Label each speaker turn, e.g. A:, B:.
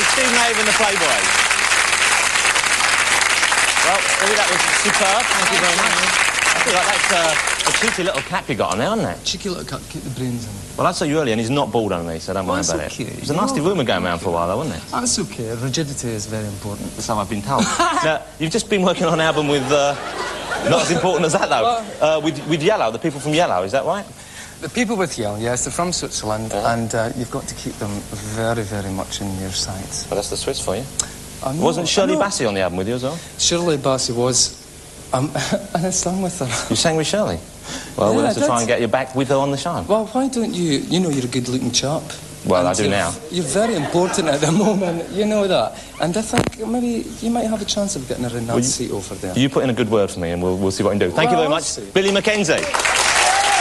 A: Steve Nave and the Playboys. Well, Billy, that was superb. Thank you very much. I feel like that's a cheeky little cap you got on there, isn't it?
B: Cheeky little cap, keep the brains in.
A: Well, I saw you earlier, and he's not bald underneath, so don't worry about
B: okay.
A: it. There's a nasty rumour going around for a while, though, wasn't it?
B: That's okay. Rigidity is very important.
A: So I've been told. Now, you've just been working on an album with... not as important as that, though. With Yellow, the people from Yellow, is that right?
B: The people with Yellow, yes, they're from Switzerland, and you've got to keep them very, very much in your sights.
A: Well, that's the Swiss for you.
B: Wasn't
A: Shirley Bassey on the album with you as well?
B: Shirley Bassey was... and I sang with her.
A: You sang with Shirley? Well, we'll have to try and get you back with her on the show.
B: Well, why don't you... You know you're a good-looking chap.
A: Well, I do now.
B: You're very important at the moment, you know that. And I think maybe you might have a chance of getting her in that seat over there.
A: You put in a good word for me and we'll see what I can do. Tthank you very much. Billy Mackenzie.